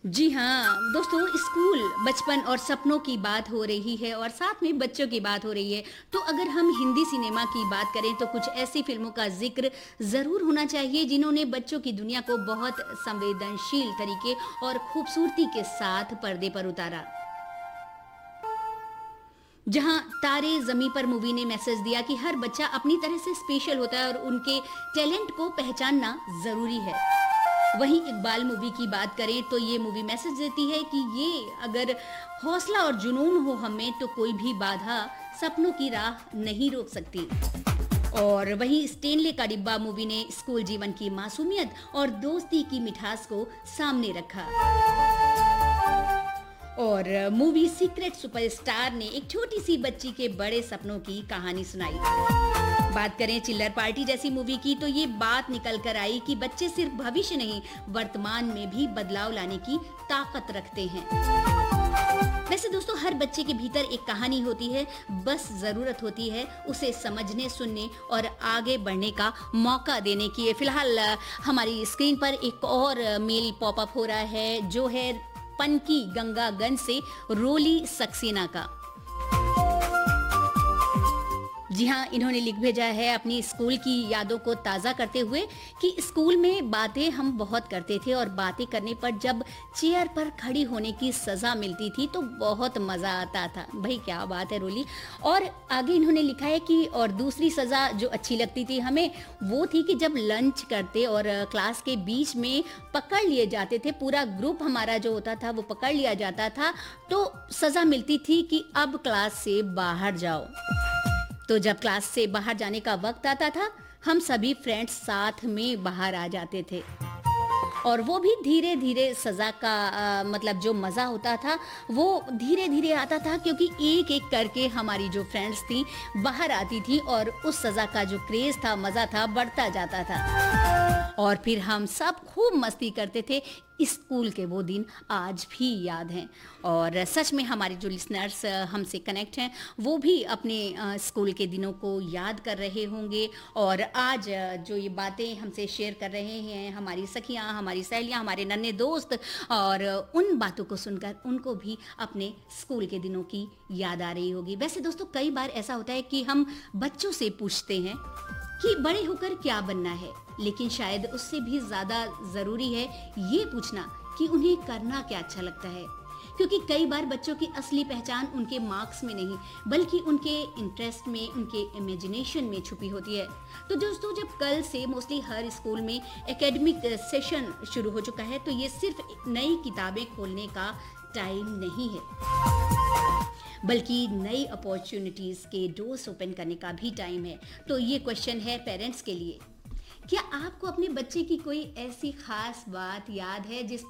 जी हाँ, दोस्तों स्कूल, बचपन और सपनों की बात हो रही है और साथ में बच्चों की बात हो रही है। तो अगर हम हिंदी सिनेमा की बात करें तो कुछ ऐसी फ़िल्मों का ज़िक्र ज़रूर होना चाहिए जिन्होंने बच्चों की दुनिया को बहुत संवेदनशील तरीके और खूबसूरती के साथ पर्दे पर उतारा। जहाँ तारे ज़मीं पर मूवी ने मैसेज दिया कि हर बच्चा अपनी तरह से स्पेशल होता है और उनके टैलेंट को पहचानना ज़रूरी है। वहीं इकबाल मूवी की बात करें तो ये मूवी मैसेज देती है कि ये अगर हौसला और जुनून हो हमें तो कोई भी बाधा सपनों की राह नहीं रोक सकती। और वहीं स्टेनले का डिब्बा मूवी ने स्कूल जीवन की मासूमियत और दोस्ती की मिठास को सामने रखा। और मूवी सीक्रेट सुपरस्टार ने एक छोटी सी बच्ची के बड़े सपनों की कहानी सुनाई। बात करें चिल्लर पार्टी जैसी मूवी की तो ये बात निकल कर आई कि बच्चे सिर्फ भविष्य नहीं वर्तमान में भी बदलाव लाने की ताकत रखते हैं। वैसे दोस्तों हर बच्चे के भीतर एक कहानी होती है, बस जरूरत होती है उसे समझने, सुनने और आगे बढ़ने का मौका देने की। फिलहाल हमारी स्क्रीन पर एक और मेल पॉपअप हो रहा है जो है पनकी गंगागंज से रोली सक्सेना का। जी हाँ, इन्होंने लिख भेजा है अपनी स्कूल की यादों को ताज़ा करते हुए कि स्कूल में बातें हम बहुत करते थे और बातें करने पर जब चेयर पर खड़ी होने की सज़ा मिलती थी तो बहुत मज़ा आता था। भाई क्या बात है रोली। और आगे इन्होंने लिखा है कि और दूसरी सज़ा जो अच्छी लगती थी हमें वो थी कि जब लंच करते और क्लास के बीच में पकड़ लिए जाते थे, पूरा ग्रुप हमारा जो होता था वो पकड़ लिया जाता था तो सज़ा मिलती थी कि अब क्लास से बाहर जाओ। तो जब क्लास से बाहर जाने का वक्त आता था हम सभी फ्रेंड्स साथ में बाहर आ जाते थे और वो भी धीरे धीरे सज़ा का मतलब जो मज़ा होता था वो धीरे धीरे आता था क्योंकि एक एक करके हमारी जो फ्रेंड्स थी बाहर आती थी और उस सज़ा का जो क्रेज़ था, मज़ा था, बढ़ता जाता था और फिर हम सब खूब मस्ती करते थे। स्कूल के वो दिन आज भी याद हैं और सच में हमारे जो लिसनर्स हमसे कनेक्ट हैं वो भी अपने स्कूल के दिनों को याद कर रहे होंगे और आज जो ये बातें हमसे शेयर कर रहे हैं हमारी सखियाँ, हमारी सहेलियाँ, हमारे नन्हे दोस्त, और उन बातों को सुनकर उनको भी अपने स्कूल के दिनों की याद आ रही होगी। वैसे दोस्तों कई बार ऐसा होता है कि हम बच्चों से पूछते हैं कि बड़े होकर क्या बनना है, लेकिन शायद उससे भी ज़्यादा ज़रूरी है ये पूछना कि उन्हें करना क्या अच्छा लगता है, क्योंकि कई बार बच्चों की असली पहचान उनके मार्क्स में नहीं बल्कि उनके इंटरेस्ट में, उनके इमेजिनेशन में छुपी होती है। तो दोस्तों जब कल से मोस्टली हर स्कूल में एकेडमिक सेशन शुरू हो चुका है तो ये सिर्फ नई किताबें खोलने का टाइम नहीं है बल्कि नई अपॉर्चुनिटीज के डोर्स ओपन करने का भी टाइम है। तो ये क्वेश्चन है पेरेंट्स के लिए, क्या आपको अपने बच्चे की कोई ऐसी खास बात याद है जिस